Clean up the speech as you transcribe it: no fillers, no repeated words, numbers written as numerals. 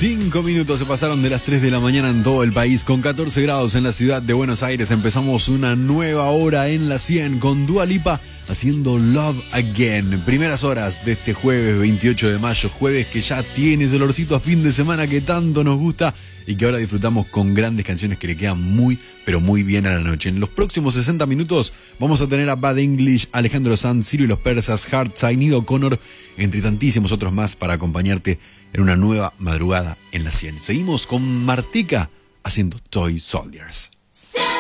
5 minutos se pasaron de las 3 de la mañana en todo el país, con 14 grados en la ciudad de Buenos Aires. Empezamos una nueva hora en la 100 con Dua Lipa haciendo Love Again. Primeras horas de este jueves 28 de mayo, jueves que ya tiene ese olorcito a fin de semana que tanto nos gusta y que ahora disfrutamos con grandes canciones que le quedan muy, pero muy bien a la noche. En los próximos 60 minutos vamos a tener a Bad English, Alejandro Sanz, Ciro y los Persas, Heartside, Nido Connor, entre tantísimos otros más para acompañarte en una nueva madrugada en la 100. Seguimos con Martika haciendo Toy Soldiers.